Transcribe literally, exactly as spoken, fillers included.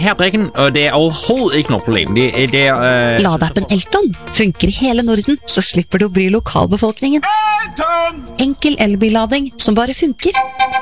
her brikken, og det er overhovedet ikke noe problem. Det, det er... Uh, Ladeappen Elton funker i hele Norden, så slipper du å bry lokalbefolkningen. Enkel elbillading som bare funker.